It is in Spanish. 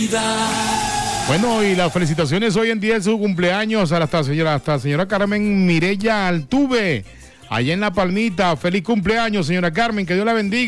Bueno, y las felicitaciones hoy en día de su cumpleaños a la señora Carmen Mireya Altuve, allá en La Palmita. Feliz cumpleaños, señora Carmen, que Dios la bendiga.